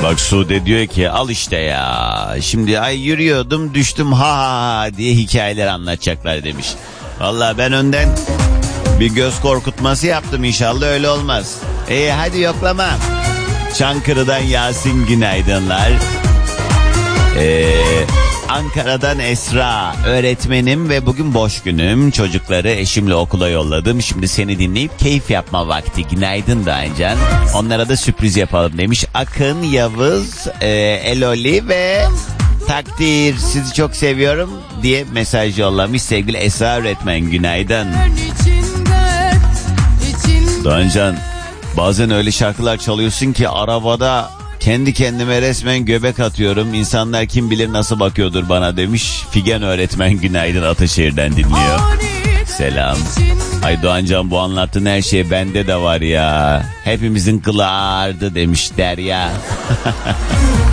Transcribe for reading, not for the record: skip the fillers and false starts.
Bak Sude diyor ki al işte ya. Şimdi ay yürüyordum düştüm ha diye hikayeler anlatacaklar demiş. Vallahi ben önden bir göz korkutması yaptım, inşallah öyle olmaz. Hadi yoklama. Çankırı'dan Yasin günaydınlar. Ankara'dan Esra, öğretmenim ve bugün boş günüm. Çocukları eşimle okula yolladım. Şimdi seni dinleyip keyif yapma vakti. Günaydın Doğancan. Onlara da sürpriz yapalım demiş. Akın, Yavuz, Eloli ve Takdir, sizi çok seviyorum diye mesaj yollamış sevgili Esra öğretmen. Günaydın. Doğancan, bazen öyle şarkılar çalıyorsun ki arabada kendi kendime resmen göbek atıyorum. İnsanlar kim bilir nasıl bakıyordur bana demiş. Figen öğretmen günaydın, Ataşehir'den dinliyor. Selam. Ay Doğancan, bu anlattığın her şey bende de var ya. Hepimizin kılı ağardı demiş Derya.